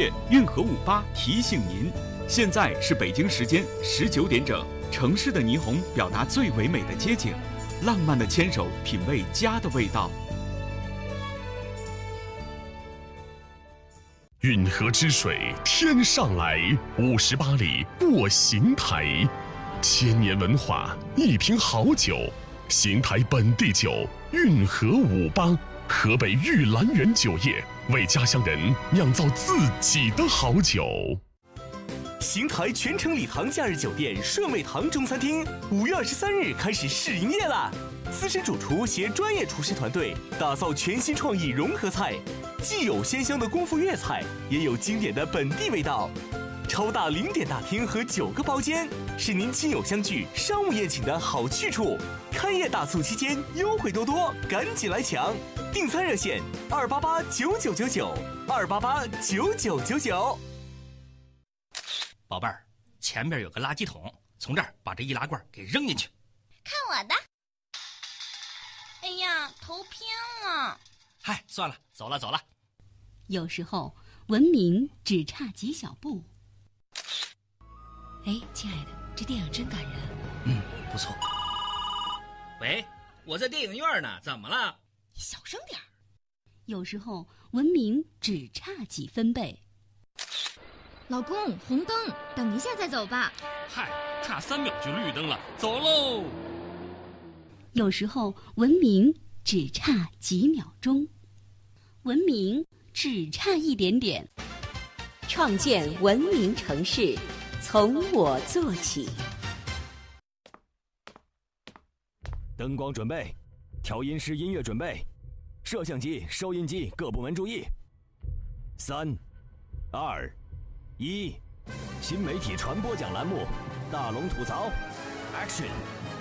业运河58提醒您，现在是北京时间19点整，城市的霓虹表达最唯美的街景，浪漫的牵手品味家的味道。 运河之水天上来，58里过邢台，千年文化，一瓶好酒，邢台本地酒，运河58，河北玉兰园酒业为家乡人酿造自己的好酒。 邢台全城礼堂假日酒店顺味堂中餐厅5月23日开始试营业啦！资深主厨携专业厨师团队打造全新创意融合菜，既有鲜香的功夫粤菜，也有经典的本地味道。超大0点大厅和9个包间，是您亲友相聚、商务宴请的好去处。开业大促期间优惠多多，赶紧来抢！订餐热线2889999，2889999。 宝贝儿，前面有个垃圾桶，从这儿把这易拉罐给扔进去。 看我的！哎呀，头偏了。 嗨，算了，走了。 有时候文明只差几小步。 哎，亲爱的，这电影真感人。 不错。喂，我在电影院呢，怎么了？ 你小声点儿。 有时候文明只差几分贝。 老公，红灯，等一下再走吧。 嗨，差3秒就绿灯了，走喽。 有时候文明只差几秒钟，文明只差一点点。 创建文明城市，从我做起。 灯光准备，调音师音乐准备，摄像机、收音机各部门注意。3、2、1，新媒体传播奖栏目，大龙吐槽 ，Action。